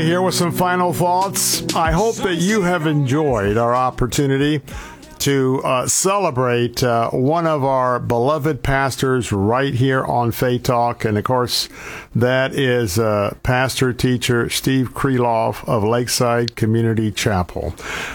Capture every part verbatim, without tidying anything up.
Here with some final thoughts. I hope that you have enjoyed our opportunity to uh, celebrate uh, one of our beloved pastors right here on Faith Talk. And, of course, that is uh, pastor, teacher Steve Kreloff of Lakeside Community Chapel.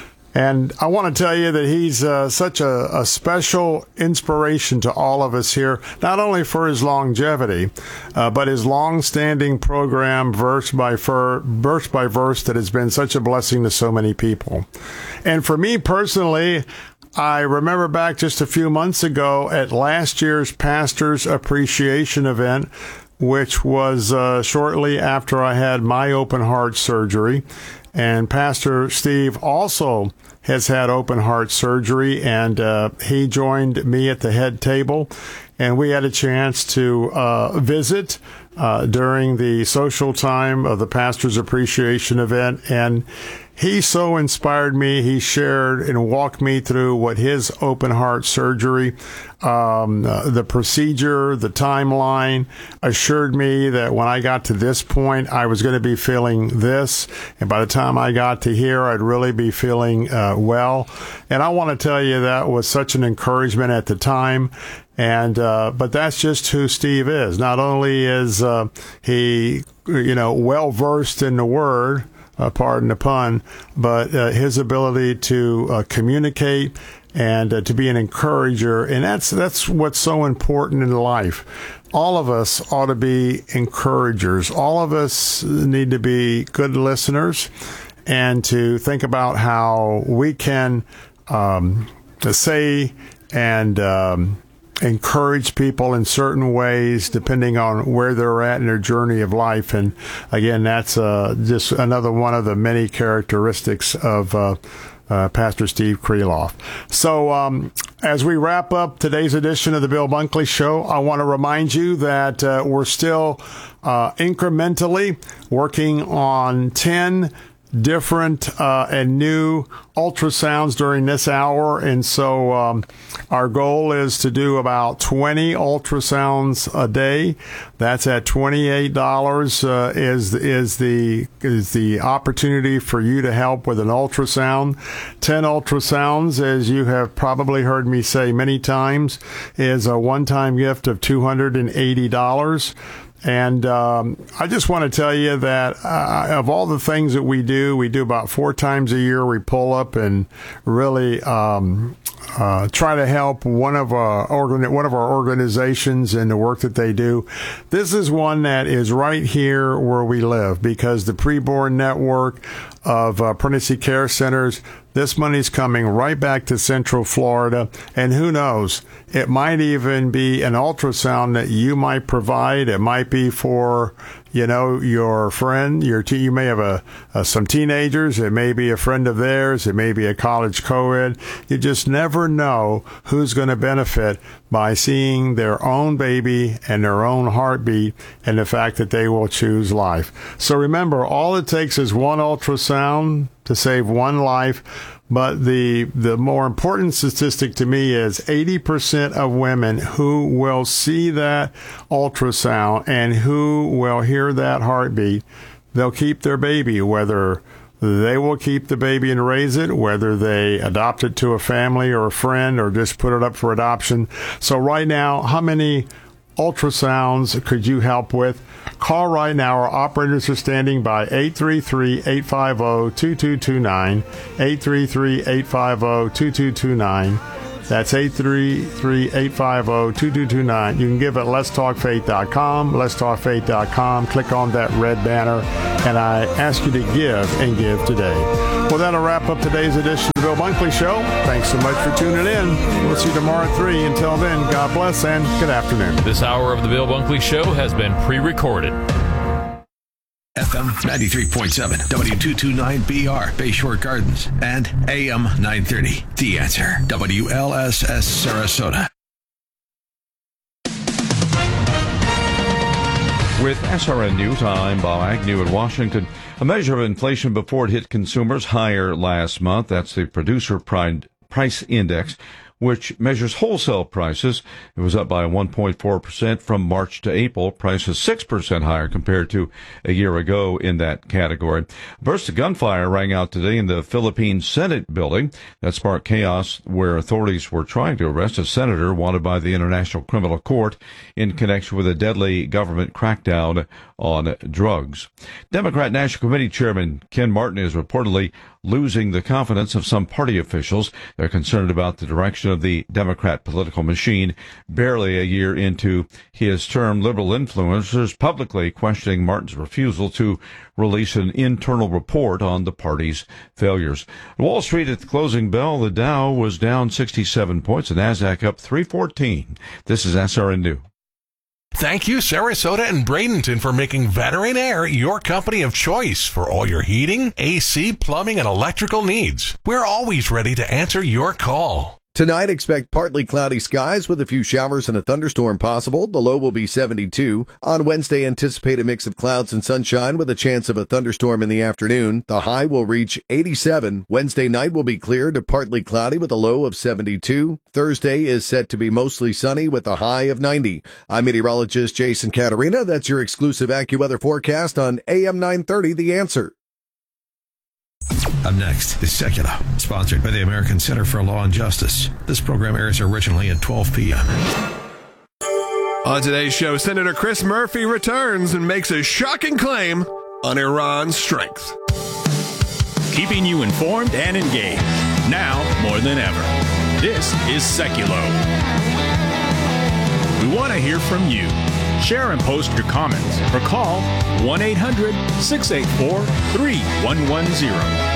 And I want to tell you that he's uh, such a, a special inspiration to all of us here, not only for his longevity, uh, but his long-standing program, verse by, ver- verse by verse, that has been such a blessing to so many people. And for me personally, I remember back just a few months ago at last year's Pastor's Appreciation event, which was uh, shortly after I had my open heart surgery. And Pastor Steve also has had open heart surgery, and uh, he joined me at the head table, and we had a chance to uh, visit uh, during the social time of the Pastor's Appreciation event. And he so inspired me. He shared and walked me through what his open heart surgery, um, uh, the procedure, the timeline, assured me that when I got to this point, I was going to be feeling this. And by the time I got to here, I'd really be feeling uh, well. And I want to tell you that was such an encouragement at the time. And, uh, but that's just who Steve is. Not only is uh, he, you know, well versed in the Word, Uh, pardon the pun, but uh, his ability to uh, communicate and uh, to be an encourager, and that's that's what's so important in life. All of us ought to be encouragers. All of us need to be good listeners and to think about how we can um, say and um, encourage people in certain ways depending on where they're at in their journey of life. And again, that's uh, just another one of the many characteristics of uh, uh, Pastor Steve Kreloff. So um, as we wrap up today's edition of the Bill Bunkley Show, I want to remind you that uh, we're still uh, incrementally working on ten different uh, and new ultrasounds during this hour. And so um, our goal is to do about twenty ultrasounds a day. That's at twenty-eight dollars uh, is is the is the opportunity for you to help with an ultrasound. ten ultrasounds, as you have probably heard me say many times, is a one-time gift of two hundred eighty dollars. And um, I just want to tell you that uh, of all the things that we do, we do about four times a year. We pull up and really um, uh, try to help one of our organ- one of our organizations in the work that they do. This is one that is right here where we live, because the Preborn Network of uh, pregnancy care centers, this money's coming right back to Central Florida. And who knows, it might even be an ultrasound that you might provide. It might be for, you know, your friend, your te- you may have a, a some teenagers. It may be a friend of theirs. It may be a college co-ed. You just never know who's going to benefit by seeing their own baby and their own heartbeat, and the fact that they will choose life. So remember, all it takes is one ultrasound to save one life. But the the more important statistic to me is eighty percent of women who will see that ultrasound and who will hear that heartbeat, they'll keep their baby, whether they will keep the baby and raise it, whether they adopt it to a family or a friend or just put it up for adoption. So right now, how many ultrasounds could you help with? Call right now. Our operators are standing by. Eight three three, eight five zero, two two two nine. eight three three, eight five zero, two two two nine. That's eight three three, eight five zero, two two two nine. You can give at lets talk faith dot com, lets talk faith dot com. Click on that red banner, and I ask you to give and give today. Well, that'll wrap up today's edition of the Bill Bunkley Show. Thanks so much for tuning in. We'll see you tomorrow at three. Until then, God bless and good afternoon. This hour of the Bill Bunkley Show has been pre-recorded. F M ninety-three point seven, W two twenty-nine B R, Bayshore Gardens, and A M nine thirty. The Answer, W L S S Sarasota. With S R N News, I'm Bob Agnew in Washington. A measure of inflation before it hit consumers higher last month. That's the Producer Price Index, which measures wholesale prices. It was up by one point four percent from March to April. Prices six percent higher compared to a year ago in that category. A burst of gunfire rang out today in the Philippine Senate building that sparked chaos where authorities were trying to arrest a senator wanted by the International Criminal Court in connection with a deadly government crackdown on drugs. Democrat National Committee Chairman Ken Martin is reportedly losing the confidence of some party officials. They're concerned about the direction of the Democrat political machine. Barely a year into his term, liberal influencers publicly questioning Martin's refusal to release an internal report on the party's failures. Wall Street at the closing bell, the Dow was down sixty-seven points, the NASDAQ up three fourteen. This is S R N News. Thank you, Sarasota and Bradenton, for making Veteran Air your company of choice for all your heating, A C, plumbing, and electrical needs. We're always ready to answer your call. Tonight, expect partly cloudy skies with a few showers and a thunderstorm possible. The low will be seventy-two. On Wednesday, anticipate a mix of clouds and sunshine with a chance of a thunderstorm in the afternoon. The high will reach eighty-seven. Wednesday night will be clear to partly cloudy with a low of seventy-two. Thursday is set to be mostly sunny with a high of ninety. I'm meteorologist Jason Caterina. That's your exclusive AccuWeather forecast on A M nine thirty, The Answer. Up next is Secular, sponsored by the American Center for Law and Justice. This program airs originally at twelve p.m. On today's show, Senator Chris Murphy returns and makes a shocking claim on Iran's strength. Keeping you informed and engaged, now more than ever. This is Secular. We want to hear from you. Share and post your comments or call one eight hundred six eight four three one one zero.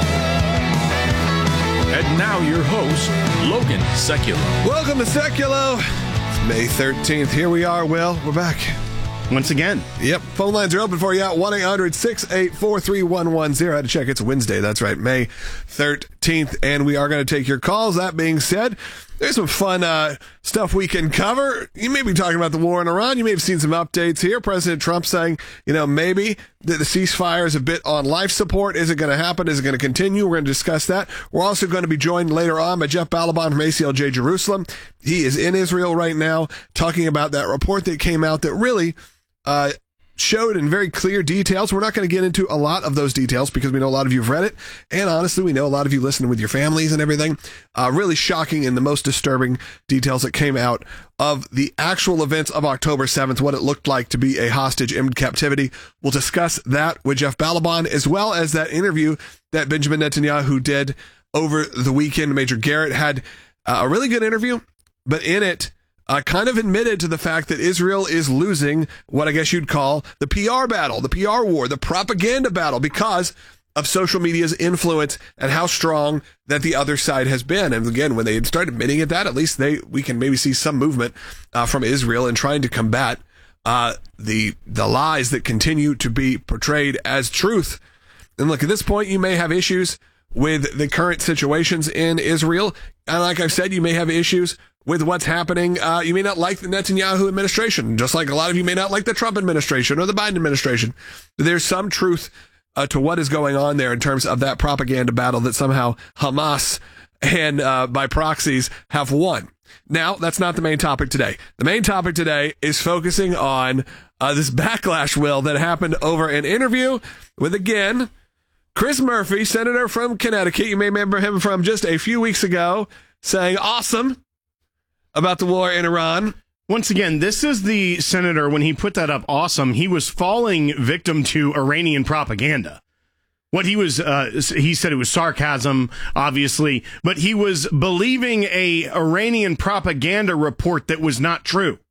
And now your host, Logan Sekulow. Welcome to Sekulow. It's May thirteenth. Here we are, Will. We're back. Once again. Yep. Phone lines are open for you at one eight hundred six eight four three one one zero. I had to check. It's Wednesday. That's right. May thirteenth. And we are going to take your calls. That being said, there's some fun uh, stuff we can cover. You may be talking about the war in Iran. You may have seen some updates here. President Trump saying, you know, maybe that the ceasefire is a bit on life support. Is it going to happen? Is it going to continue? We're going to discuss that. We're also going to be joined later on by Jeff Balaban from A C L J Jerusalem. He is in Israel right now talking about that report that came out that really uh, showed in very clear details. We're not going to get into a lot of those details because we know a lot of you have read it. And honestly, we know a lot of you listening with your families and everything. Uh, really shocking and the most disturbing details that came out of the actual events of October seventh, what it looked like to be a hostage in captivity. We'll discuss that with Jeff Balaban, as well as that interview that Benjamin Netanyahu did over the weekend. Major Garrett had uh, a really good interview, but in it, Uh, kind of admitted to the fact that Israel is losing what I guess you'd call the P R battle, the P R war, the propaganda battle, because of social media's influence and how strong that the other side has been. And again, when they had started admitting at that, at least they we can maybe see some movement uh, from Israel in trying to combat uh, the the lies that continue to be portrayed as truth. And look, at this point, you may have issues with the current situations in Israel. And like I've said, you may have issues with what's happening. Uh, you may not like the Netanyahu administration, just like a lot of you may not like the Trump administration or the Biden administration. There's some truth uh, to what is going on there in terms of that propaganda battle that somehow Hamas and uh, by proxies have won. Now, that's not the main topic today. The main topic today is focusing on uh, this backlash, Will, that happened over an interview with, again, Chris Murphy, senator from Connecticut. You may remember him from just a few weeks ago saying awesome about the war in Iran. Once again, this is the senator, when he put that up, awesome, he was falling victim to Iranian propaganda. What he was, uh, he said it was sarcasm, obviously, but he was believing a Iranian propaganda report that was not true.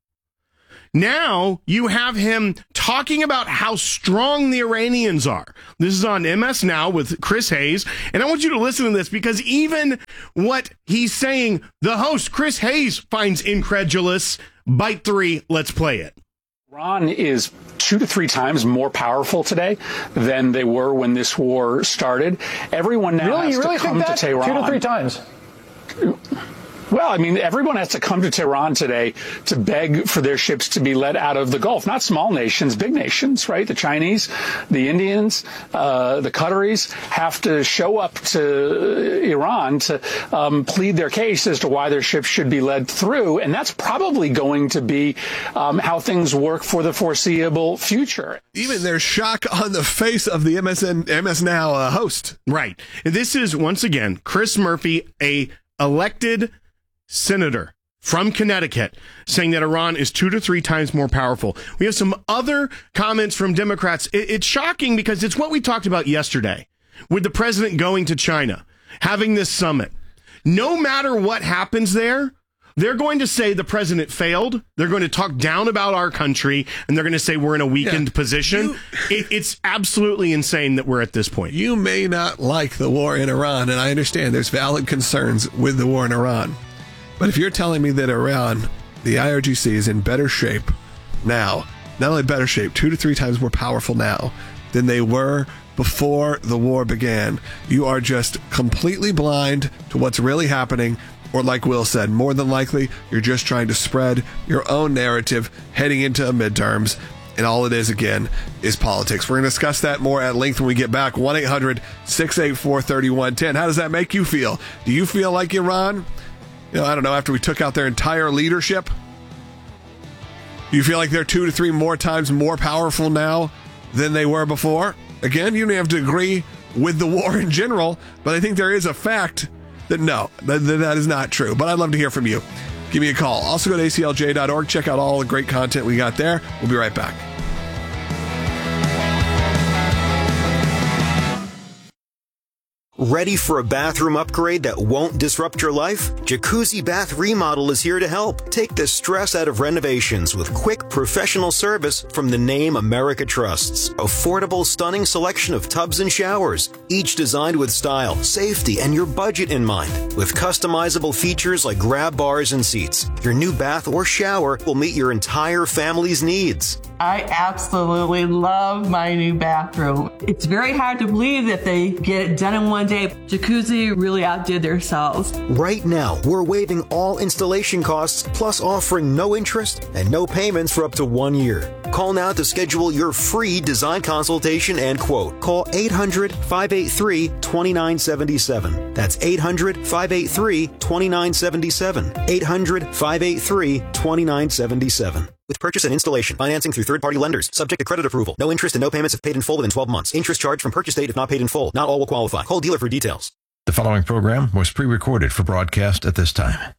Now you have him talking about how strong the Iranians are. This is on M S Now with Chris Hayes. And I want you to listen to this because even what he's saying, the host, Chris Hayes, finds incredulous. Bite three, let's play it. Iran is two to three times more powerful today than they were when this war started. Everyone now really? has You really to come think that? to Tehran. Two to three times? Well, I mean, everyone has to come to Tehran today to beg for their ships to be let out of the Gulf. Not small nations, big nations, right? The Chinese, the Indians, uh, the Qataris have to show up to Iran to um, plead their case as to why their ships should be led through. And that's probably going to be um, how things work for the foreseeable future. Even there's shock on the face of the M S N, M S Now uh, host. Right. This is, once again, Chris Murphy, a elected senator from Connecticut, saying that Iran is two to three times more powerful. We have some other comments from Democrats. It's shocking because it's what we talked about yesterday with the president going to China, having this summit. No matter what happens there, they're going to say the president failed. They're going to talk down about our country, and they're going to say we're in a weakened yeah, position. You, it, it's absolutely insane that we're at this point. You may not like the war in Iran, and I understand there's valid concerns with the war in Iran. But if you're telling me that Iran, the I R G C, is in better shape now, not only better shape, two to three times more powerful now than they were before the war began, you are just completely blind to what's really happening. Or like Will said, more than likely, you're just trying to spread your own narrative heading into midterms. And all it is, again, is politics. We're going to discuss that more at length when we get back. one eight hundred six eight four three one one zero. How does that make you feel? Do you feel like Iran? You know, I don't know, after we took out their entire leadership? Do you feel like they're two to three more times more powerful now than they were before? Again, you don't have to agree with the war in general, but I think there is a fact that no, that, that is not true. But I'd love to hear from you. Give me a call. Also go to A C L J dot org. Check out all the great content we got there. We'll be right back. Ready for a bathroom upgrade that won't disrupt your life? Jacuzzi Bath Remodel is here to help. Take the stress out of renovations with quick, professional service from the name America trusts. Affordable, stunning selection of tubs and showers, each designed with style, safety, and your budget in mind. With customizable features like grab bars and seats, your new bath or shower will meet your entire family's needs. I absolutely love my new bathroom. It's very hard to believe that they get it done in one day. Jacuzzi really outdid themselves. Right now, we're waiving all installation costs, plus offering no interest and no payments for up to one year. Call now to schedule your free design consultation and quote. Call eight hundred, five eight three, two nine seven seven. That's eight hundred, five eight three, two nine seven seven. eight hundred, five eight three, two nine seven seven. With purchase and installation, financing through third-party lenders, subject to credit approval. No interest and no payments if paid in full within twelve months. Interest charged from purchase date if not paid in full. Not all will qualify. Call dealer for details. The following program was pre-recorded for broadcast at this time.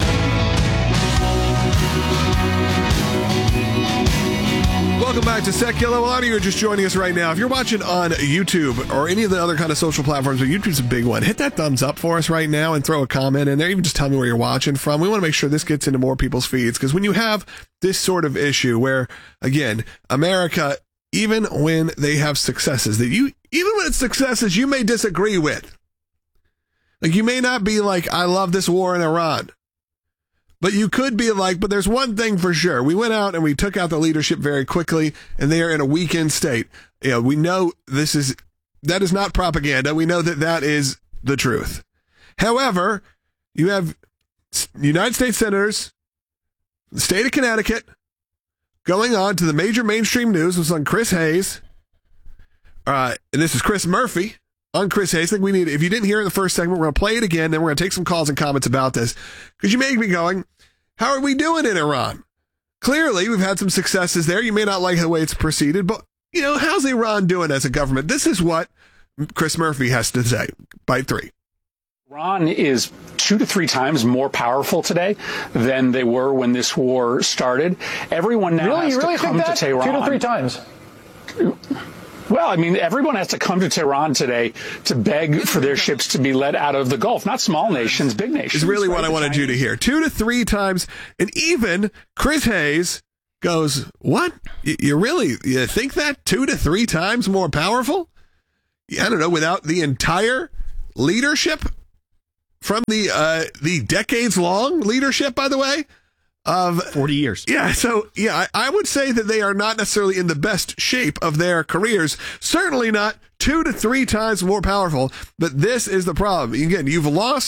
Welcome back to Secular. A lot of you are just joining us right now. If you're watching on YouTube or any of the other kind of social platforms, but YouTube's a big one, hit that thumbs up for us right now and throw a comment in there. Even just tell me where you're watching from. We want to make sure this gets into more people's feeds, because when you have this sort of issue where, again, America, even when they have successes that you, even when it's successes you may disagree with, like you may not be like, I love this war in Iran. But you could be like, but there's one thing for sure. We went out and we took out the leadership very quickly, and they are in a weakened state. You know, we know this is, that is not propaganda. We know that that is the truth. However, you have United States senators, the state of Connecticut, going on to the major mainstream news. It was on Chris Hayes. Uh, and this is Chris Murphy on Chris Hayes. I think we need, if you didn't hear it in the first segment, we're going to play it again, then we're going to take some calls and comments about this. Because you may be going, how are we doing in Iran? Clearly, we've had some successes there. You may not like the way it's proceeded, but, you know, how's Iran doing as a government? This is what Chris Murphy has to say. Bite three. Iran is two to three times more powerful today than they were when this war started. Everyone now really? has you really to come think that? to Tehran. Two to three times. Well, I mean, everyone has to come to Tehran today to beg for their ships to be let out of the Gulf. Not small nations, big nations. Is really right? what I wanted you to hear. Two to three times. And even Chris Hayes goes, what? You, you really you think that two to three times more powerful? I don't know, without the entire leadership from the uh, the decades-long leadership, by the way, of forty years. Yeah, so yeah, I, I would say that they are not necessarily in the best shape of their careers. Certainly not two to three times more powerful. But this is the problem. Again, you've lost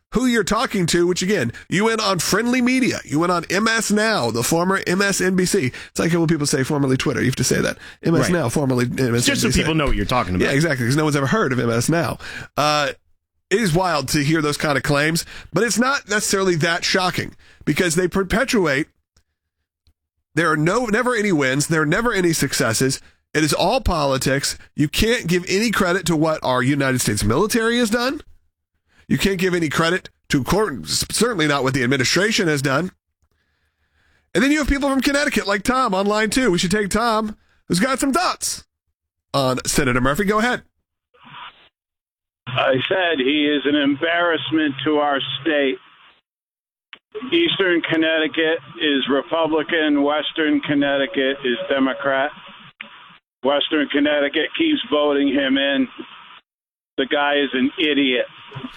who you're talking to, which again, you went on Friendly Media, you went on M S Now, the former M S N B C. It's like when people say formerly Twitter, you have to say that. M S Right. Now, formerly M S N B C. Just so people know what you're talking about. Yeah, exactly, because no one's ever heard of M S Now. Uh, it is wild to hear those kind of claims, but it's not necessarily that shocking because they perpetuate there are no never any wins, there are never any successes. It is all politics. You can't give any credit to what our United States military has done. You can't give any credit to court, certainly not what the administration has done. And then you have people from Connecticut like Tom on line two. We should take Tom, who's got some thoughts on Senator Murphy. Go ahead. I said he is an embarrassment to our state. Eastern Connecticut is Republican. Western Connecticut is Democrat. Western Connecticut keeps voting him in. The guy is an idiot.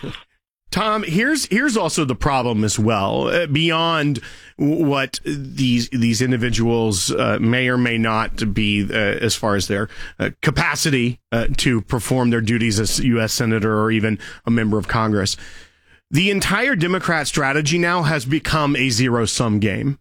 Tom, here's here's also the problem as well. Uh, beyond what these these individuals uh, may or may not be, uh, as far as their uh, capacity uh, to perform their duties as U S senator or even a member of Congress, the entire Democrat strategy now has become a zero sum game.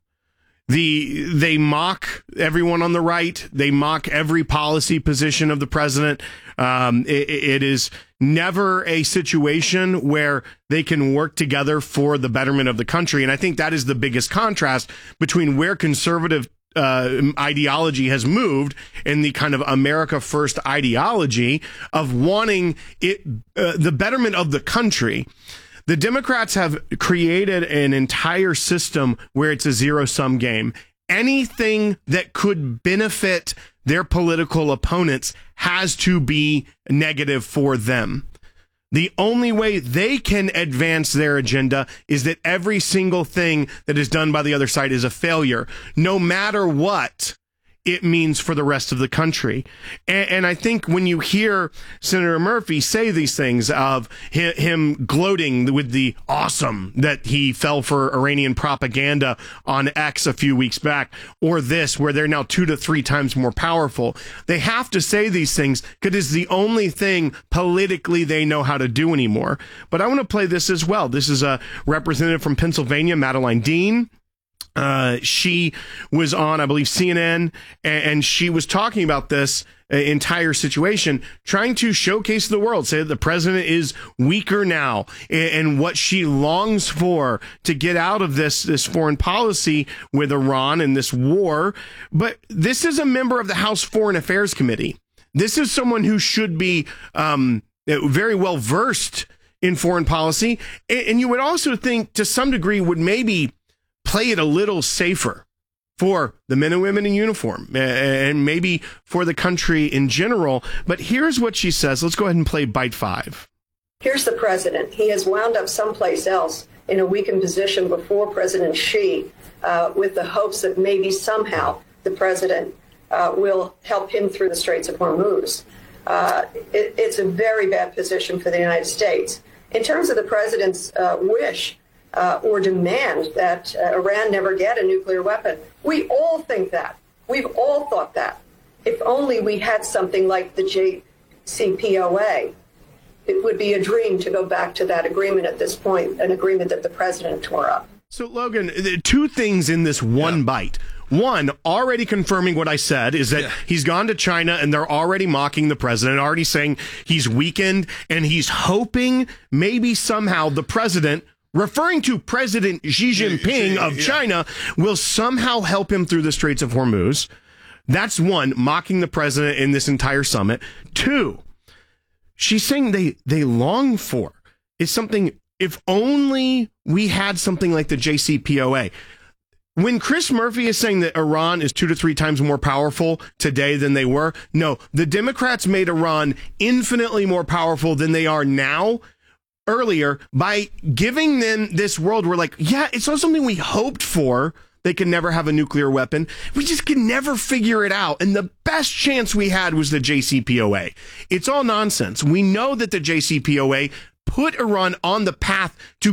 The they mock everyone on the right. They mock every policy position of the president. Um, it, it is never a situation where they can work together for the betterment of the country. And I think that is the biggest contrast between where conservative uh, ideology has moved and the kind of America First ideology of wanting it uh, the betterment of the country. The Democrats have created an entire system where it's a zero-sum game. Anything that could benefit their political opponents has to be negative for them. The only way they can advance their agenda is that every single thing that is done by the other side is a failure, no matter what it means for the rest of the country. And, and I think when you hear Senator Murphy say these things of him, him gloating with the awesome that he fell for Iranian propaganda on X a few weeks back, or this, where they're now two to three times more powerful, they have to say these things because it's the only thing politically they know how to do anymore. But I want to play this as well. This is a representative from Pennsylvania, Madeline Dean. Uh, she was on, I believe, C N N, and, and she was talking about this uh, entire situation, trying to showcase to the world, say that the president is weaker now, and, and what she longs for to get out of this, this foreign policy with Iran and this war. But this is a member of the House Foreign Affairs Committee. This is someone who should be um, very well versed in foreign policy, and, and you would also think, to some degree, would maybe play it a little safer for the men and women in uniform and maybe for the country in general. But here's what she says. Let's go ahead and play bite five. Here's the president. He has wound up someplace else in a weakened position before President Xi uh, with the hopes that maybe somehow the president uh, will help him through the Straits of Hormuz. Uh, it, it's a very bad position for the United States. In terms of the president's uh, wish Uh, or demand that uh, Iran never get a nuclear weapon. We all think that. We've all thought that. If only we had something like the J C P O A, it would be a dream to go back to that agreement at this point, an agreement that the president tore up. So, Logan, two things in this one yeah. bite. One, already confirming what I said, is that yeah. he's gone to China and they're already mocking the president, already saying he's weakened, and he's hoping maybe somehow the president, referring to President Xi Jinping of China, will somehow help him through the Straits of Hormuz. That's one, mocking the president in this entire summit. Two, she's saying they, they long for is something, if only we had something like the J C P O A. When Chris Murphy is saying that Iran is two to three times more powerful today than they were, no, the Democrats made Iran infinitely more powerful than they are now earlier by giving them this world where, like, yeah, it's not something we hoped for. They can never have a nuclear weapon. We just can never figure it out. And the best chance we had was the J C P O A. It's all nonsense. We know that the J C P O A put Iran on the path to